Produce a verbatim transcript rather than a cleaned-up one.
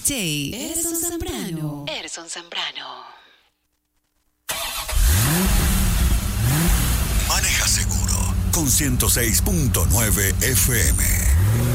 J Edson Zambrano. Edson Zambrano. Maneja seguro con ciento seis punto nueve F M.